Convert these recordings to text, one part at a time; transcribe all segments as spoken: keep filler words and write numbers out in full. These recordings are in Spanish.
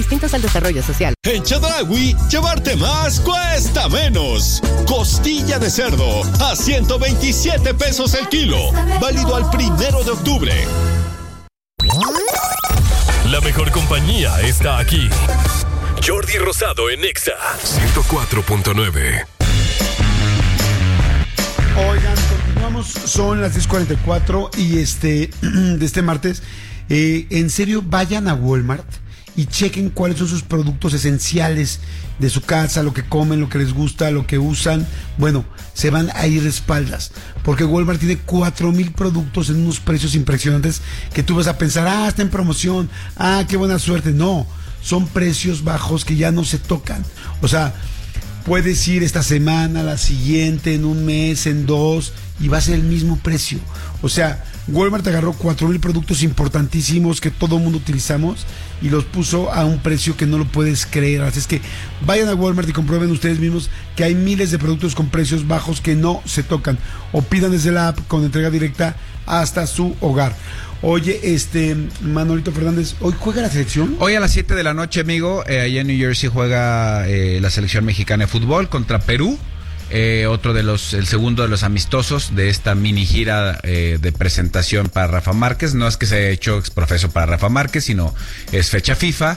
distintos al desarrollo social. En Chedraui, llevarte más cuesta menos. Costilla de cerdo a ciento veintisiete pesos el kilo. Válido al primero de octubre. La mejor compañía está aquí. Jordi Rosado en Exa ciento cuatro punto nueve. Oigan, continuamos, son las diez cuarenta y cuatro y este, de este martes, eh, en serio, vayan a Walmart y chequen cuáles son sus productos esenciales de su casa, lo que comen, lo que les gusta, lo que usan. Bueno, se van a ir de espaldas, porque Walmart tiene cuatro mil productos en unos precios impresionantes que tú vas a pensar, ah, está en promoción, ah, qué buena suerte. No, son precios bajos que ya no se tocan. O sea, puedes ir esta semana, la siguiente, en un mes, en dos, y va a ser el mismo precio. O sea, Walmart agarró cuatro mil productos importantísimos que todo el mundo utilizamos y los puso a un precio que no lo puedes creer. Así es que vayan a Walmart y comprueben ustedes mismos que hay miles de productos con precios bajos que no se tocan. O pidan desde la app con entrega directa hasta su hogar. Oye, este, Manolito Fernández, ¿hoy juega la selección? Hoy a las siete de la noche, amigo, eh, allá en New Jersey juega eh, la selección mexicana de fútbol contra Perú. Eh, otro de los, el segundo de los amistosos de esta mini gira eh, de presentación para Rafa Márquez. No es que se haya hecho exprofeso para Rafa Márquez, sino es fecha FIFA.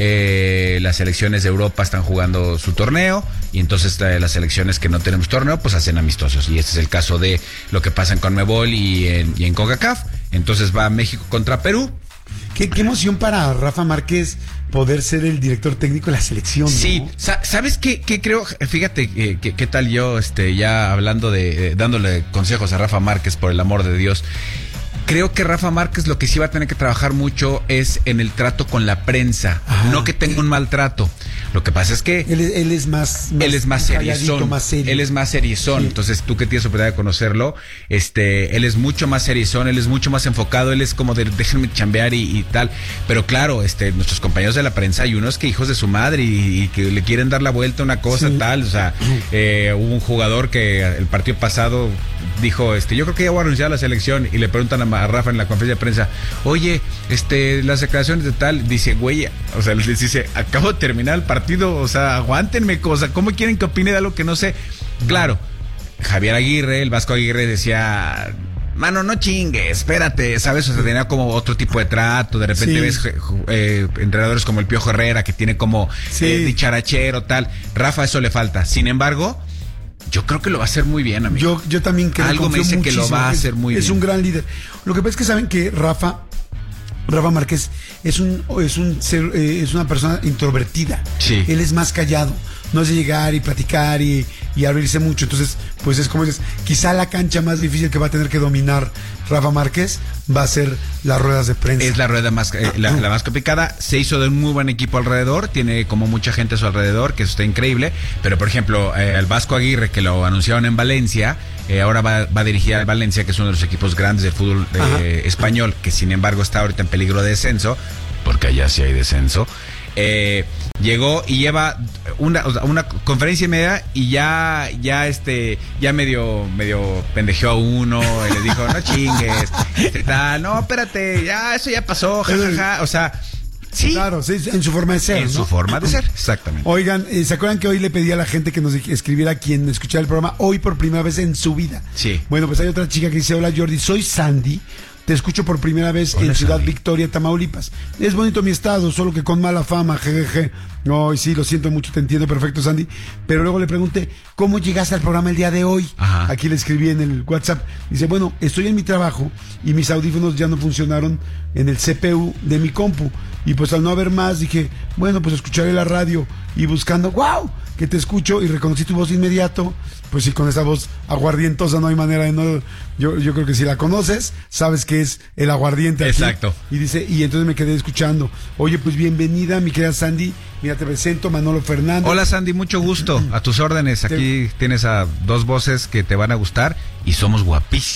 Eh, las selecciones de Europa están jugando su torneo y entonces eh, las selecciones que no tenemos torneo pues hacen amistosos. Y este es el caso de lo que pasa en CONMEBOL y en, y en CONCACAF. Entonces va México contra Perú. Qué, qué emoción para Rafa Márquez poder ser el director técnico de la selección, ¿no? Sí, ¿sabes qué, qué creo? Fíjate, eh, qué, qué tal yo, este, ya hablando de, eh, dándole consejos a Rafa Márquez, por el amor de Dios. Creo que Rafa Márquez lo que sí va a tener que trabajar mucho es en el trato con la prensa. Ajá. No que tenga un maltrato. Lo que pasa es que él, él es más, más él es más seriezón, más serio. Él es más seriezón. Sí. Entonces tú que tienes oportunidad de conocerlo, este, él es mucho más seriezón, él es mucho más enfocado, él es como de déjenme chambear y, y tal. Pero claro, este, nuestros compañeros de la prensa hay unos que hijos de su madre y, y que le quieren dar la vuelta a una cosa sí. tal. O sea, eh, hubo un jugador que el partido pasado dijo, este, yo creo que ya voy a renunciar a la selección y le preguntan a, a Rafa en la conferencia de prensa, oye, este, las declaraciones de tal, dice, güey, o sea, les dice, acabo de terminar el partido, o sea, aguántenme, o sea, ¿cómo quieren que opine de algo que no sé? Claro, Javier Aguirre, el Vasco Aguirre decía, mano, no chingues, espérate, ¿sabes? O sea, tenía como otro tipo de trato, de repente sí. ves eh, entrenadores como el Piojo Herrera, que tiene como sí. eh, dicharachero, tal. Rafa, eso le falta. Sin embargo, yo creo que lo va a hacer muy bien, amigo. Yo, yo también creo. Algo me dice muchísimo. Que lo va a hacer muy es, bien. Es un gran líder. Lo que pasa es que saben que Rafa, Rafa Márquez es un, es un ser, eh, es una persona introvertida. Sí. Él es más callado. No es de llegar y platicar y, y abrirse mucho. Entonces, pues es como dices, quizá la cancha más difícil que va a tener que dominar Rafa Márquez va a ser las ruedas de prensa. Es la rueda más eh, la, la más complicada. Se hizo de un muy buen equipo alrededor, tiene como mucha gente a su alrededor, que eso está increíble. Pero por ejemplo, eh, el Vasco Aguirre, que lo anunciaron en Valencia, eh, ahora va, va a dirigir al Valencia, que es uno de los equipos grandes del fútbol eh, español, que sin embargo está ahorita en peligro de descenso, porque allá sí hay descenso. Eh, llegó y lleva una, una conferencia y media y ya, ya este, ya medio, medio pendejeó a uno y le dijo, no chingues, este, tal, no, espérate, ya, eso ya pasó, jajaja, ja, ja. O sea, sí. Claro, sí, en su forma de ser, En ¿no? su forma de ser, exactamente. Oigan, ¿se acuerdan que hoy le pedí a la gente que nos escribiera quien escuchara el programa hoy por primera vez en su vida? Sí. Bueno, pues hay otra chica que dice, hola Jordi, soy Sandy. Te escucho por primera vez Hola, en Ciudad Sandy. Victoria, Tamaulipas. Es bonito mi estado, solo que con mala fama, jejeje. No, sí, lo siento mucho, te entiendo perfecto, Sandy. Pero luego le pregunté, ¿cómo llegaste al programa el día de hoy? Ajá. Aquí le escribí en el WhatsApp. Dice, bueno, estoy en mi trabajo y mis audífonos ya no funcionaron en el C P U de mi compu. Y pues al no haber más, dije, bueno, pues escucharé la radio. Y buscando, ¡wow! Que te escucho y reconocí tu voz de inmediato. Pues sí, con esa voz aguardientosa no hay manera de no. Yo, yo creo que si la conoces, sabes que es el aguardiente aquí. Exacto. Y dice, y entonces me quedé escuchando. Oye, pues bienvenida, mi querida Sandy. Mira, te presento, Manolo Fernández. Hola, Sandy, mucho gusto. A tus órdenes. Aquí te... tienes a dos voces que te van a gustar y somos guapísimos.